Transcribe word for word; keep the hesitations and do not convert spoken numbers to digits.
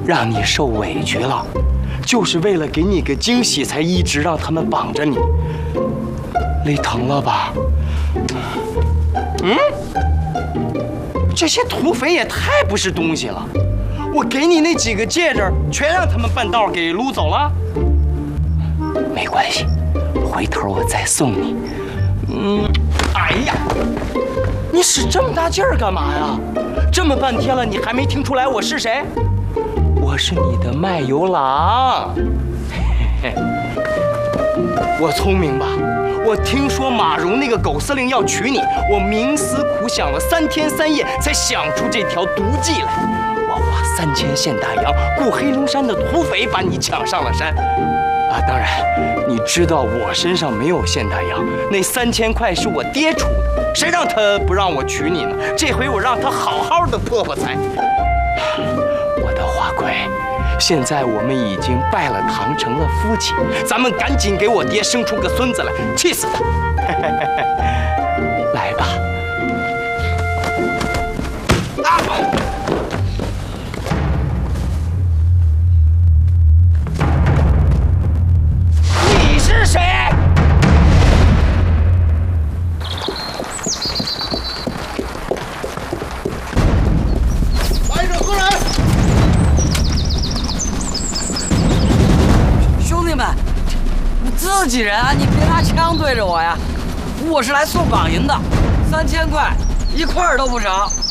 让你受委屈了，就是为了给你个惊喜，才一直让他们绑着你。累疼了吧？嗯？这些土匪也太不是东西了！我给你那几个戒指，全让他们半道给撸走了。没关系，回头我再送你。嗯，哎呀，你使这么大劲儿干嘛呀？这么半天了，你还没听出来我是谁？我是你的卖油郎。嘿嘿，我聪明吧？我听说马蓉那个狗司令要娶你，我冥思苦想了三天三夜，才想出这条毒计来。我花三千现大洋雇黑龙山的土匪把你抢上了山。啊，当然，你知道我身上没有现大洋，那三千块是我爹出的，谁让他不让我娶你呢？这回我让他好好的破破财。我的花魁，现在我们已经拜了堂，成了夫妻，咱们赶紧给我爹生出个孙子来，气死他！来吧。啊！你是谁？ 来者何人？ 兄弟们，你自己人啊，你别拿枪对着我呀！我是来送绑银的，三千块一块儿都不成。